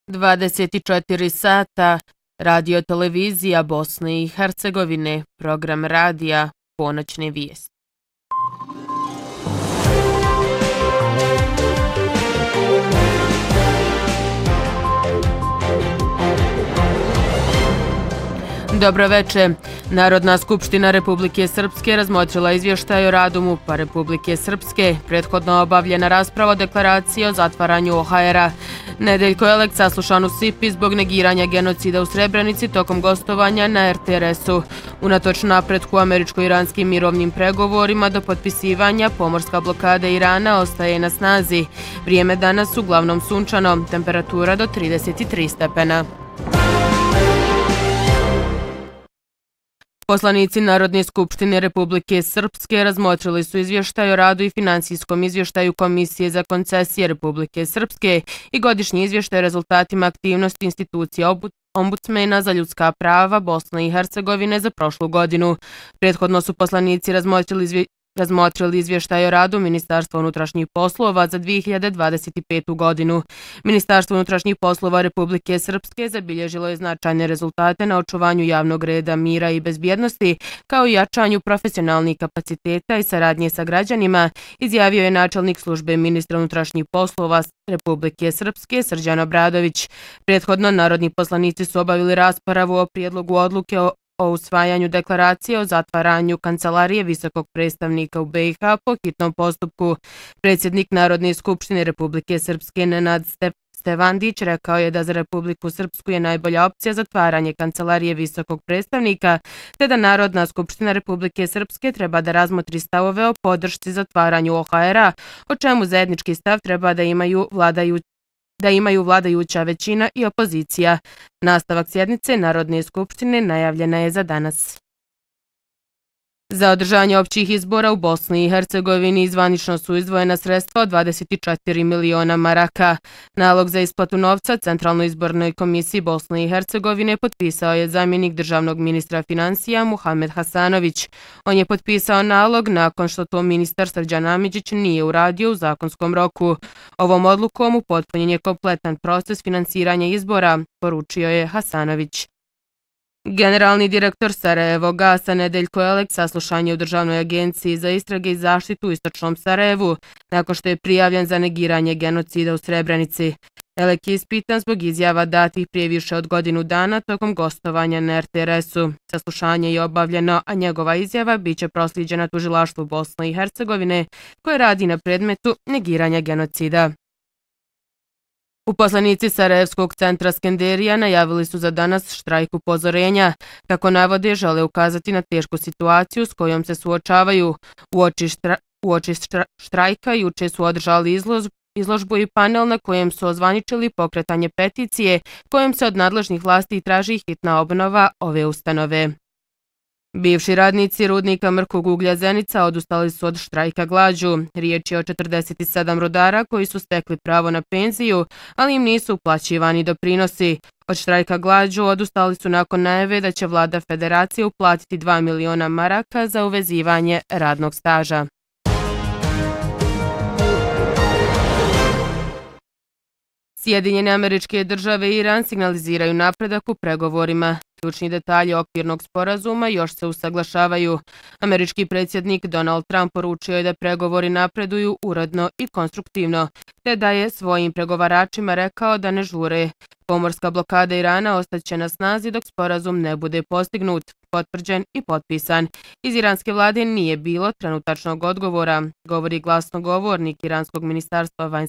24 sata, radio televizija Bosne i Hercegovine, program radija Ponoćne vijesti. Dobro večer. Narodna skupština Republike Srpske razmotrila izvještaj o radu MUP-a Republike Srpske, prethodno obavljena rasprava o deklaraciji o zatvaranju OHR-a. Nedeljko Elek saslušan u SIP-i zbog negiranja genocida u Srebrenici tokom gostovanja na RTRS-u. Unatoč napretku američko-iranskim mirovnim pregovorima do potpisivanja, pomorska blokada Irana ostaje na snazi. Vrijeme danas uglavnom sunčano, temperatura do 33 stepena. Poslanici Narodne skupštine Republike Srpske razmotrili su izvještaj o radu i finansijskom izvještaju Komisije za koncesije Republike Srpske i godišnji izvještaj o rezultatima aktivnosti institucija Ombudsmena za ljudska prava Bosne i Hercegovine za prošlu godinu. Prethodno su poslanici razmotrili izvještaj o radu Ministarstva unutrašnjih poslova za 2025. godinu. Ministarstvo unutrašnjih poslova Republike Srpske zabilježilo je značajne rezultate na očuvanju javnog reda, mira i bezbjednosti, kao i jačanju profesionalnih kapaciteta i saradnje sa građanima, izjavio je načelnik službe ministra unutrašnjih poslova Republike Srpske Srđan Obradović. Prethodno narodni poslanici su obavili raspravu o prijedlogu odluke o usvajanju deklaracije o zatvaranju Kancelarije visokog predstavnika u BiH po hitnom postupku. Predsjednik Narodne skupštine Republike Srpske Nenad Stevandić rekao je da za Republiku Srpsku je najbolja opcija zatvaranje Kancelarije visokog predstavnika, te da Narodna skupština Republike Srpske treba da razmotri stavove o podršci zatvaranju OHR-a, o čemu zajednički stav treba da imaju vladajuća većina i opozicija. Nastavak sjednice Narodne skupštine najavljena je za danas. Za održanje općih izbora u Bosni i Hercegovini zvanično su izdvojena sredstva od 24 miliona maraka. Nalog za isplatu novca Centralnoj izbornoj komisiji Bosne i Hercegovine potpisao je zamjenik državnog ministra financija Muhamed Hasanović. On je potpisao nalog nakon što to ministar Srđan Amidžić nije uradio u zakonskom roku. Ovom odlukom upotpunjen je kompletan proces finansiranja izbora, poručio je Hasanović. Generalni direktor Sarajevo Gasa Nedeljko Elek saslušan je u Državnoj agenciji za istrage i zaštitu u Istočnom Sarajevu, nakon što je prijavljen za negiranje genocida u Srebrenici. Elek je ispitan zbog izjava datih prije više od godinu dana tokom gostovanja na RTRS-u. Saslušanje je obavljeno, a njegova izjava biće proslijeđena tužilaštvu Bosne i Hercegovine, koje radi na predmetu negiranja genocida. Uposlenici Sarajevskog centra Skenderija najavili su za danas štrajk upozorenja. Kako navode, žele ukazati na tešku situaciju s kojom se suočavaju. Uoči štrajka juče su održali izložbu i panel na kojem su ozvaničili pokretanje peticije kojom se od nadležnih vlasti traži hitna obnova ove ustanove. Bivši radnici rudnika mrkog uglja Zenica odustali su od štrajka glađu. Riječ je o 47 rudara koji su stekli pravo na penziju, ali im nisu uplaćivani doprinosi. Od štrajka glađu odustali su nakon najave da će vlada federacije uplatiti 2 miliona maraka za uvezivanje radnog staža. Sjedinjene Američke Države i Iran signaliziraju napredak u pregovorima. Ključni detalji okvirnog sporazuma još se usaglašavaju. Američki predsjednik Donald Trump poručio je da pregovori napreduju uredno i konstruktivno, te da je svojim pregovaračima rekao da ne žure. Pomorska blokada Irana ostaće na snazi dok sporazum ne bude postignut, potvrđen i potpisan. Iz iranske vlade nije bilo trenutačnog odgovora, govori glasnogovornik Iranskog ministarstva vanjskih